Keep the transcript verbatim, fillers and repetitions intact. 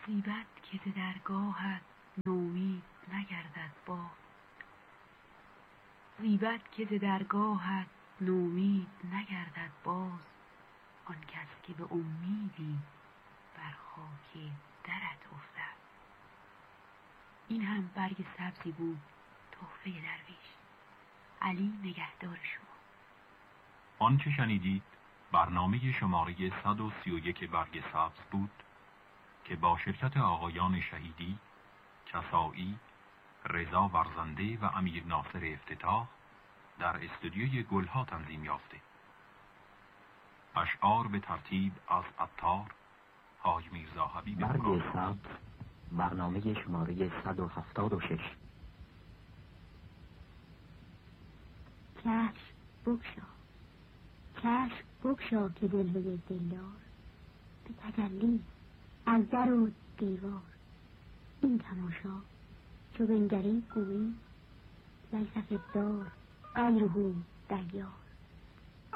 زیبد که ز درگاهت نومید نگردد باز، زیبد که ز درگاهت نومید نگردد باز، آن کس که به امیدی بر خاک درت افتد. این هم برگ سبزی بود، تحفه درویش. علی نگهدار شما. آنچه شنیدید برنامه شماره صد و سی و یک برگ سبز بود که با شرکت آقایان شهیدی، کسایی، رضا ورزنده و امیر ناصر افتتاح در استودیوی گلها تنظیم یافته. اشعار به ترتیب از عطار، حاج میرزا حبیب برگ سبز، برنامه شماره صد و هفتاد و شش. چشم بگشا، چشم بگشا که دلوی دلدار به تجلی از در و دیوار. این تماشا چو بنگری گویی لیس فی الدار غیره دیار.